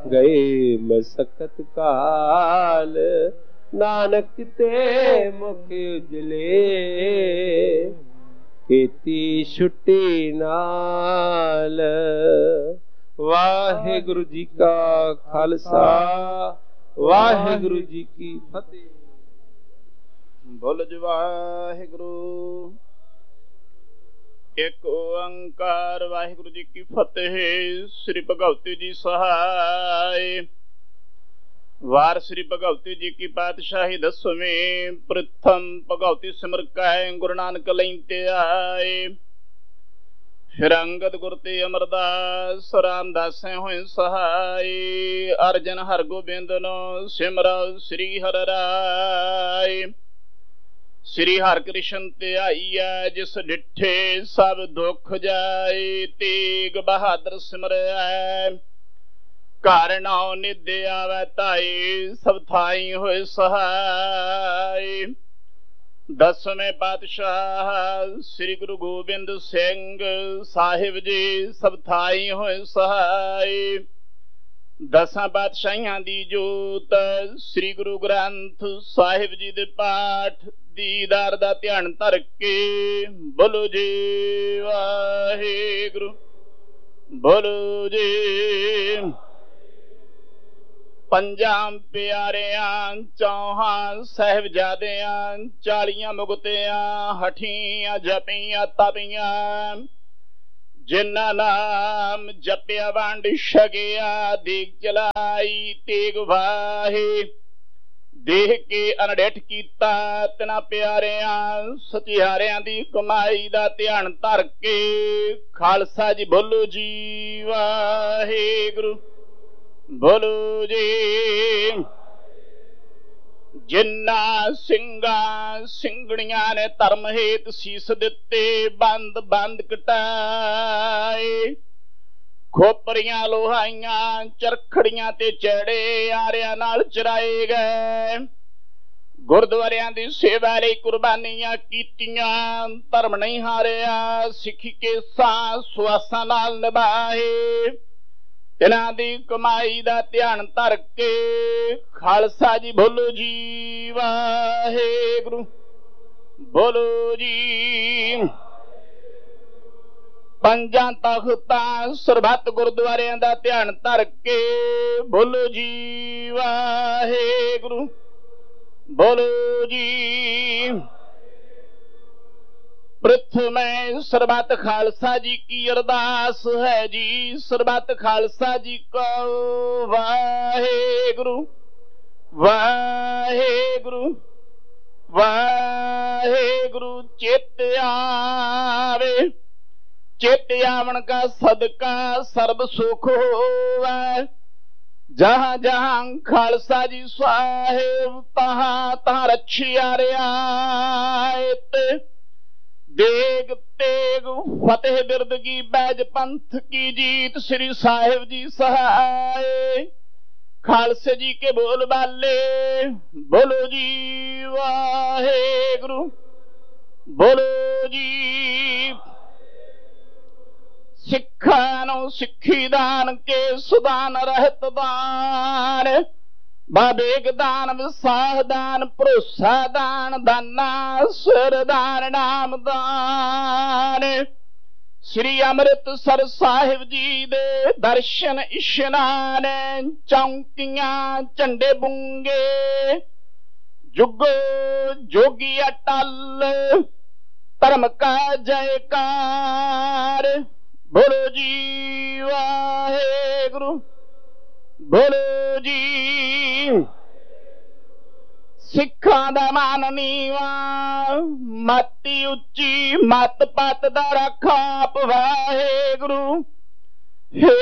गए मसकत काल, नानक ते मुख उजले, खेती छुट्टी नाल। वाहिगुरु जी का खालसा, वाहिगुरु जी की फतेह। बोल जी वाहिगुरु। एक ओंकार वाहिगुरु जी की फतेह। श्री भगवती जी सहाय। वार श्री भगवती जी की पातशाही 10वीं। प्रथम भगवती सिमर कै गुरु नानक लैते आए। फिर अंगद गुर ते अमरदास रामदास होए सहाय। अर्जन हर गोबिंद नो सिमर श्री हर राय। श्री हर कृष्ण ते आईया जिस डिठे सब दुख जाए। तेग बहादुर सिमर घर नाउ निधे आवे ताई सब थाई होए सहाय। 10वें पातशाह श्री गुरु गोबिंद सिंह साहिब जी सब थाई होए सहाय। 10 पातशाहियां दी जोत श्री गुरु ग्रंथ साहिब जी दे पाठ दीदार दा ध्यान धर के बोलो जी वाहिगुरु। बोलो जी। पंजां प्यारियां चौहां साहिबजादियां 40 मुगतियां हठियां जपियां तपियां जिन्ना नाम जपिया वंड छकिया दीग चलाई तेग वाहे। देह के अनडेठ कीता तिना प्यारियां सचियारियां दी कमाई दा ध्यान धर के खालसा जी बोलो जी वाहिगुरु। बोलो जी। जिन्ना सिंगा सिंगड़ियां ने धर्म हेत सीस दिते बंद बंद कटाए। खोपरियां लोहाइयां चरखड़ियां ते चढ़े आरियां नाल चराए गए। गुरुद्वारियां दी सेवा लई कुर्बानियां कीतियां धर्म नहीं हारिया। सिखी के सांस सुआसां नाल निभाए। तिन्हां दी कमाई दा ध्यान धर के खालसा जी बोलो जी वाहिगुरु। बोलो जी। पंजां तख्तां सरबत गुरुद्वारियां दा ध्यान धर के बोलो जी वाहिगुरु। बोलो जी। प्रथम सरबत खालसा जी की अरदास है जी। सरबत खालसा जी को वाहिगुरु वाहिगुरु वाहिगुरु। चित आवे चित आवन का सदका सर्ब सुख होवे। जहां जहां खालसा जी साहेब तहां तहां रखिया रियायत। देग तेग फतेह बिरदगी बैज पंथ की जीत श्री साहिब जी सहाय। खालसे जी के बोल बाले बोलो जी वाहिगुरु। बोलो जी। सिखा नु सिखी दान के सुदान रहत दान। बाबेग दान विसाह दान भरोसा दान दाना सिर दान नाम दान। श्री अमृतसर साहिब जी दे दर्शन इशनान। चौंकियां झंडे बुंगे जुगो जोगी अटल धर्म का जयकार। बोलो जी वाहिगुरु। बोलो जी। सिखा दा मान नीवा मती उच्ची मत पत दा रखा आप वाहिगुरु। हे